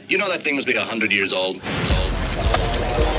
You know that thing must be 100 years old.